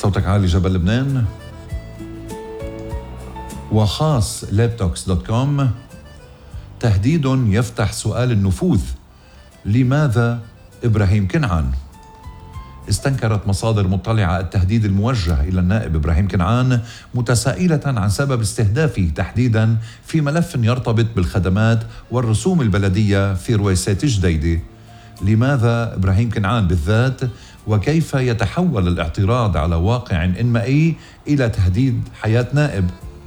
صوتك عالي جبل لبنان. وخاص laptox.com: تهديد يفتح سؤال النفوذ، لماذا إبراهيم كنعان؟ استنكرت مصادر مطلعة التهديد الموجه إلى النائب إبراهيم كنعان، متسائلة عن سبب استهدافه تحديدا في ملف يرتبط بالخدمات والرسوم البلدية في رويسات جديدة. لماذا إبراهيم كنعان بالذات؟ وكيف يتحول الاعتراض على واقع إنمائي إلى تهديد حياة نائب؟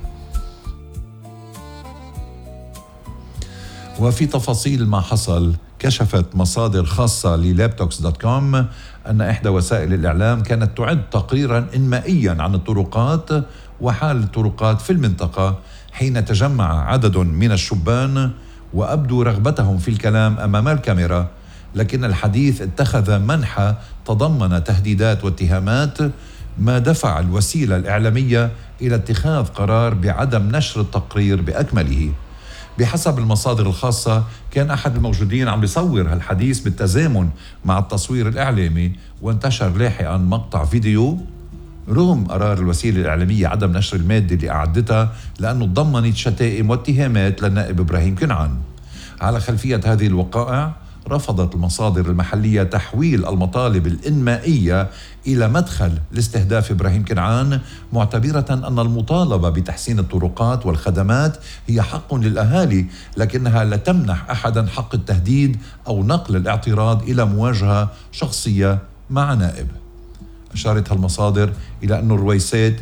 وفي تفاصيل ما حصل، كشفت مصادر خاصة للابتوكس.com أن إحدى وسائل الإعلام كانت تعد تقريرا إنمائيا عن الطرقات وحال الطرقات في المنطقة حين تجمع عدد من الشبان وأبدوا رغبتهم في الكلام أمام الكاميرا، لكن الحديث اتخذ منحى تضمن تهديدات واتهامات، ما دفع الوسيلة الإعلامية إلى اتخاذ قرار بعدم نشر التقرير بأكمله. بحسب المصادر الخاصة كان أحد الموجودين عم بيصور هالحديث بالتزامن مع التصوير الإعلامي، وانتشر لاحقا مقطع فيديو رغم قرار الوسيلة الإعلامية عدم نشر المادة اللي أعدتها لأنه تضمنت شتائم واتهامات للنائب إبراهيم كنعان. على خلفية هذه الوقائع رفضت المصادر المحلية تحويل المطالب الإنمائية إلى مدخل لاستهداف إبراهيم كنعان، معتبرة أن المطالبة بتحسين الطرقات والخدمات هي حق للأهالي، لكنها لا تمنح أحدا حق التهديد أو نقل الاعتراض إلى مواجهة شخصية مع نائب. أشارت هالمصادر إلى أن الرويسات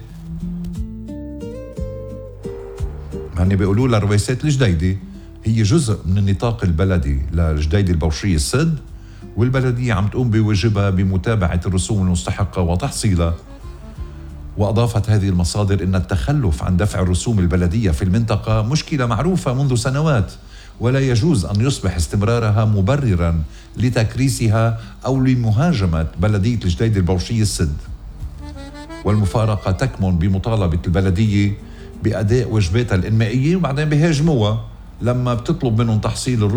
يعني بيقولوا لها الرويسات الجديدة هي جزء من النطاق البلدي للجديدة البوشية السد، والبلدية عم تقوم بواجبها بمتابعة الرسوم المستحقة وتحصيلها. وأضافت هذه المصادر أن التخلف عن دفع الرسوم البلدية في المنطقة مشكلة معروفة منذ سنوات، ولا يجوز أن يصبح استمرارها مبررا لتكريسها أو لمهاجمة بلدية الجديدة البوشية السد. والمفارقة تكمن بمطالبة البلدية بأداء واجباتها الإنمائية، وبعدين بيهاجموها لما بتطلب منهم تحصيل الرسوم